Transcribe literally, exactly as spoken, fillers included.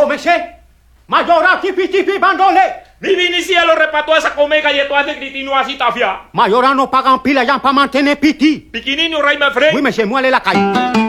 Oh, monsieur. Mayora tipi tipi bandole. Vivini si lo repato esa comega y esto hace gritino así tafia. Mayora no pagan pila ya para mantener piti. Piquinino rey me frey. Oui, monsieur, moi, elle est la caille.